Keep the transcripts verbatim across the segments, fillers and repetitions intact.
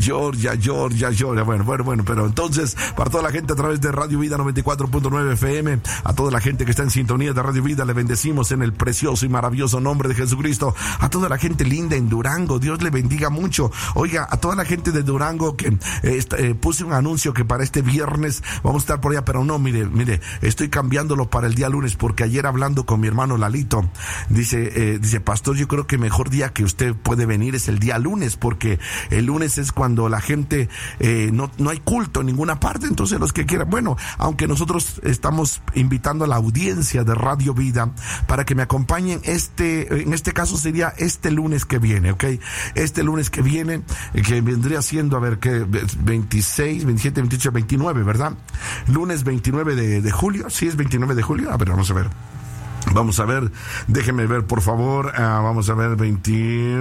Georgia, Georgia, Georgia. Bueno, bueno, bueno, pero entonces, para toda la gente a través de Radio Vida noventa y cuatro punto nueve F M, a toda la gente que está en sintonía de Radio Vida, le bendecimos en el precioso y maravilloso nombre de Jesucristo. A toda la gente linda en Durango, Dios le bendiga mucho. Oiga, a toda la gente de Durango que eh, eh, puse un anuncio que para este viernes vamos a estar por allá, pero no, mire, mire, estoy cambiándolo para el día lunes, porque ayer hablando con mi hermano Lalito, dice, eh, dice, pastor, yo creo que mejor día que usted puede venir es el día lunes, porque el lunes es cuando la gente eh, no, no hay culto en ninguna parte. Entonces los que quieran, bueno, aunque nosotros estamos invitando a la audiencia de Radio Vida para que me acompañen, este, en este caso sería este lunes que viene, ¿ok? Este lunes que viene, que vendría siendo, a ver, que veintiséis, veintisiete, veintiocho, veintinueve, ¿verdad? Lunes veintinueve de, de julio, sí es veintinueve de julio, a ver, vamos a ver. Vamos a ver, déjeme ver por favor, uh, vamos a ver, veinte,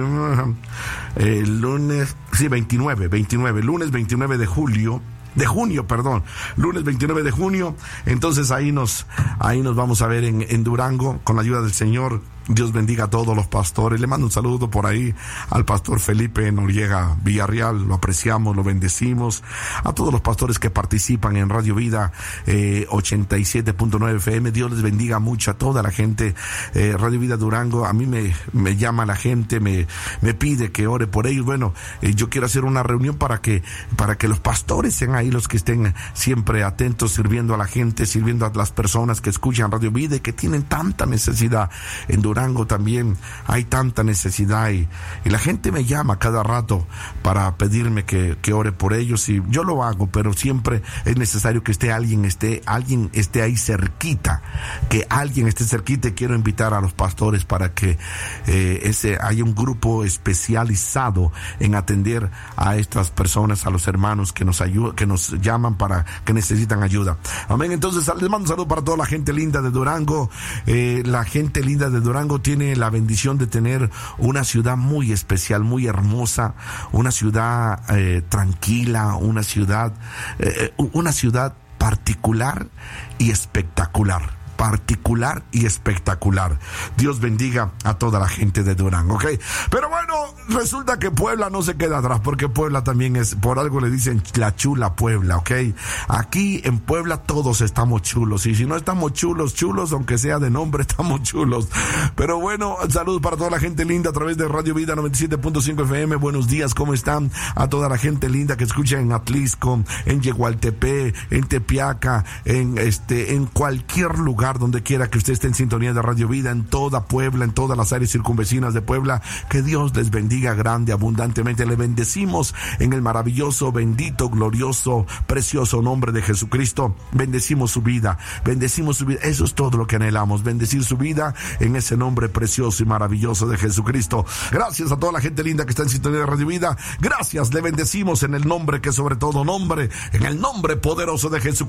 eh, lunes, sí, veintinueve, veintinueve, lunes veintinueve de julio, de junio, perdón, lunes veintinueve de junio, entonces ahí nos, ahí nos vamos a ver en, en Durango, con la ayuda del Señor. Dios bendiga a todos los pastores. Le mando un saludo por ahí al pastor Felipe Noriega Villarreal, lo apreciamos, lo bendecimos. A todos los pastores que participan en Radio Vida eh, ochenta y siete punto nueve F M, Dios les bendiga mucho a toda la gente. eh, Radio Vida Durango, a mí me, me llama la gente, me, me pide que ore por ellos. Bueno, eh, yo quiero hacer una reunión para que, para que los pastores sean ahí los que estén siempre atentos, sirviendo a la gente, sirviendo a las personas que escuchan Radio Vida y que tienen tanta necesidad. En Durango también hay tanta necesidad y, y la gente me llama cada rato para pedirme que, que ore por ellos, y yo lo hago, pero siempre es necesario que esté alguien, esté, alguien esté ahí cerquita, que alguien esté cerquita. Y quiero invitar a los pastores para que eh, ese haya un grupo especializado en atender a estas personas, a los hermanos que nos ayudan, que nos llaman para que necesitan ayuda. Amén. Entonces les mando un saludo para toda la gente linda de Durango. Eh, la gente linda de Durango tiene la bendición de tener una ciudad muy especial, muy hermosa, una ciudad eh, tranquila, una ciudad, eh, una ciudad particular y espectacular. particular y espectacular. Dios bendiga a toda la gente de Durango, ¿ok? Pero bueno, resulta que Puebla no se queda atrás, porque Puebla también es, por algo le dicen la chula Puebla, ¿ok? Aquí en Puebla todos estamos chulos, y si no estamos chulos, chulos, aunque sea de nombre, estamos chulos. Pero bueno, saludos para toda la gente linda a través de Radio Vida noventa y siete punto cinco F M. Buenos días, ¿cómo están? A toda la gente linda que escucha en Atlisco, en Yegualtepec, en Tepiaca, en este, en cualquier lugar donde quiera que usted esté en sintonía de Radio Vida, en toda Puebla, en todas las áreas circunvecinas de Puebla. Que Dios les bendiga grande, abundantemente. Le bendecimos en el maravilloso, bendito, glorioso, precioso nombre de Jesucristo. Bendecimos su vida, bendecimos su vida. Eso es todo lo que anhelamos, bendecir su vida en ese nombre precioso y maravilloso de Jesucristo. Gracias a toda la gente linda que está en sintonía de Radio Vida. Gracias, le bendecimos en el nombre que sobre todo nombre, en el nombre poderoso de Jesucristo.